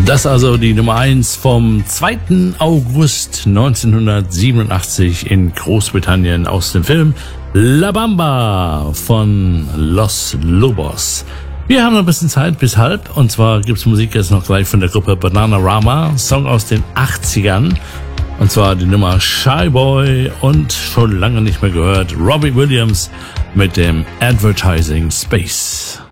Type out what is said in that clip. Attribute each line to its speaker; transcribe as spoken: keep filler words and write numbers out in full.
Speaker 1: Das also die Nummer eins vom zweiten August neunzehnhundertsiebenundachtzig in Großbritannien aus dem Film La Bamba von Los Lobos. Wir haben noch ein bisschen Zeit bis halb, und zwar gibt's Musik jetzt noch gleich von der Gruppe Bananarama, Song aus den achtzigern, und zwar die Nummer Shy Boy und schon lange nicht mehr gehört Robbie Williams mit dem Advertising Space.